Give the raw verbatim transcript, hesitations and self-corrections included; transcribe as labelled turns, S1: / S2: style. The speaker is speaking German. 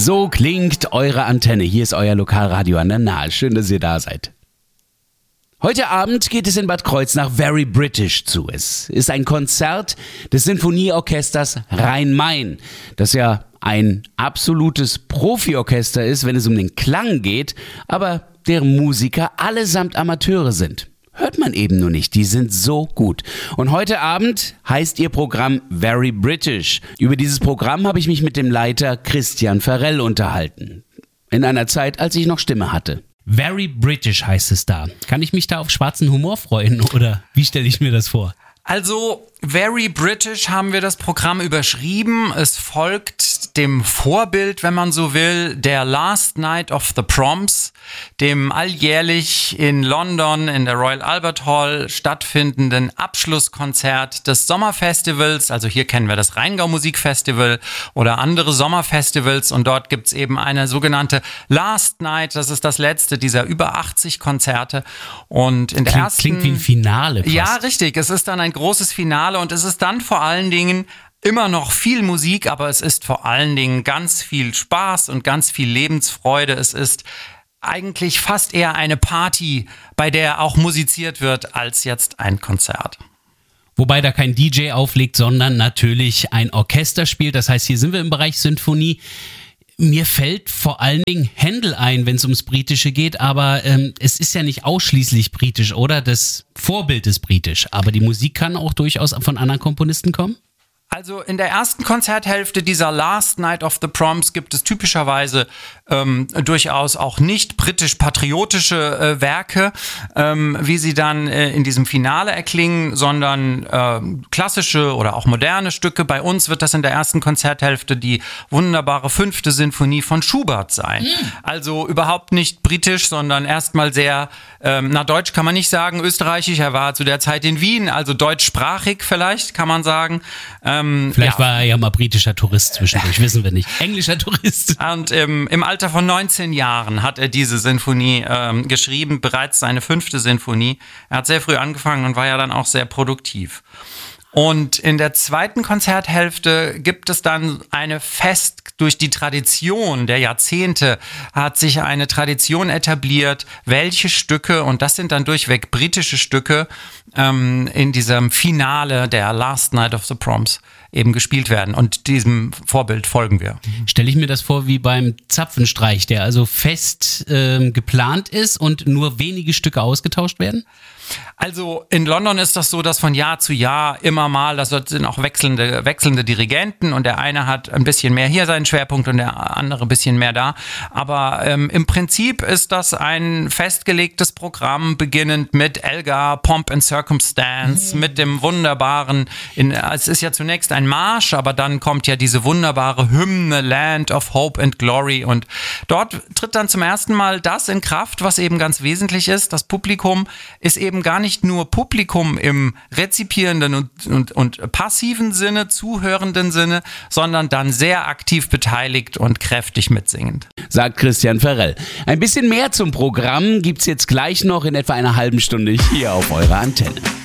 S1: So klingt eure Antenne. Hier ist euer Lokalradio an der Nahe. Schön, dass ihr da seid. Heute Abend geht es in Bad Kreuznach Very British zu. Es ist ein Konzert des Sinfonieorchesters Rhein-Main, das ja ein absolutes Profiorchester ist, wenn es um den Klang geht, aber deren Musiker allesamt Amateure sind. Hört man eben nur nicht, die sind so gut. Und heute Abend heißt ihr Programm Very British. Über dieses Programm habe ich mich mit dem Leiter Christian Ferrell unterhalten. In einer Zeit, als ich noch Stimme hatte.
S2: Very British heißt es da. Kann ich mich da auf schwarzen Humor freuen oder wie stelle ich mir das vor?
S3: Also, Very British haben wir das Programm überschrieben. Es folgt dem Vorbild, wenn man so will, der Last Night of the Proms, dem alljährlich in London in der Royal Albert Hall stattfindenden Abschlusskonzert des Sommerfestivals. Also hier kennen wir das Rheingau Musikfestival oder andere Sommerfestivals und dort gibt's eben eine sogenannte Last Night. Das ist das letzte dieser über achtzig Konzerte. Und in der
S2: klingt,
S3: ersten
S2: klingt wie ein Finale fast.
S3: Ja, richtig. Es ist dann ein großes Finale und es ist dann vor allen Dingen immer noch viel Musik, aber es ist vor allen Dingen ganz viel Spaß und ganz viel Lebensfreude. Es ist eigentlich fast eher eine Party, bei der auch musiziert wird, als jetzt ein Konzert.
S2: Wobei da kein D J auflegt, sondern natürlich ein Orchester spielt. Das heißt, hier sind wir im Bereich Sinfonie. Mir fällt vor allen Dingen Händel ein, wenn es ums Britische geht, aber ähm, es ist ja nicht ausschließlich britisch, oder? Das Vorbild ist britisch, aber die Musik kann auch durchaus von anderen Komponisten kommen?
S3: Also in der ersten Konzerthälfte dieser Last Night of the Proms gibt es typischerweise ähm, durchaus auch nicht britisch-patriotische äh, Werke, ähm, wie sie dann äh, in diesem Finale erklingen, sondern äh, klassische oder auch moderne Stücke. Bei uns wird das in der ersten Konzerthälfte die wunderbare fünfte Sinfonie von Schubert sein. Mhm. Also überhaupt nicht britisch, sondern erstmal sehr, ähm, na deutsch kann man nicht sagen, österreichisch. Er war zu der Zeit in Wien, also deutschsprachig vielleicht, kann man sagen. Ähm,
S2: Vielleicht
S3: ja.
S2: war er ja mal britischer Tourist zwischendurch, wissen wir nicht. Englischer Tourist.
S3: Und ähm, im Alter von neunzehn Jahren hat er diese Sinfonie ähm, geschrieben, bereits seine fünfte Sinfonie. Er hat sehr früh angefangen und war ja dann auch sehr produktiv. Und in der zweiten Konzerthälfte gibt es dann eine Fest, durch die Tradition der Jahrzehnte hat sich eine Tradition etabliert, welche Stücke, und das sind dann durchweg britische Stücke, ähm, in diesem Finale der Last Night of the Proms eben gespielt werden. Und diesem Vorbild folgen wir.
S2: Stelle ich mir das vor wie beim Zapfenstreich, der also fest ähm, geplant ist und nur wenige Stücke ausgetauscht werden?
S3: Also in London ist das so, dass von Jahr zu Jahr immer mal, das sind auch wechselnde, wechselnde Dirigenten und der eine hat ein bisschen mehr hier seinen Schwerpunkt und der andere ein bisschen mehr da. Aber ähm, im Prinzip ist das ein festgelegtes Programm, beginnend mit Elgar, Pomp and Circumstance, mhm. mit dem wunderbaren, in, es ist ja zunächst ein Marsch, aber dann kommt ja diese wunderbare Hymne Land of Hope and Glory und dort tritt dann zum ersten Mal das in Kraft, was eben ganz wesentlich ist. Das Publikum ist eben gar nicht nur Publikum im rezipierenden und, und, und passiven Sinne, zuhörenden Sinne, sondern dann sehr aktiv beteiligt und kräftig mitsingend.
S1: Sagt Christian Ferrell. Ein bisschen mehr zum Programm gibt's jetzt gleich noch in etwa einer halben Stunde hier auf eurer Antenne.